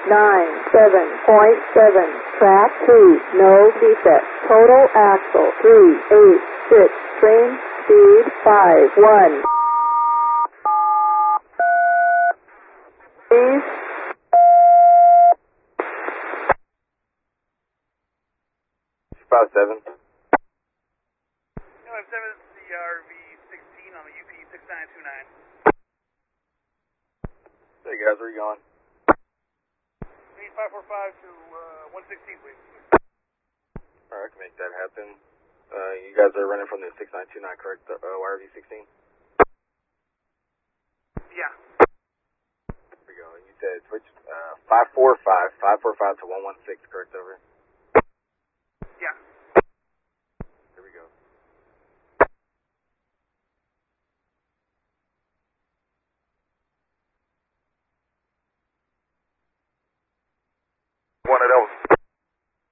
97.7. Track 2, no defect. Total axle 386. Train speed 51. Please. 57. No, I'm 7, this is the RV-16 on the UP 6929. Hey guys, where are you going? Need 545 to 116, please. Alright, I can make that happen. You guys are running from the 6929, correct? YRV-16? Yeah. There we go. You said switch 545 to 116, correct, over?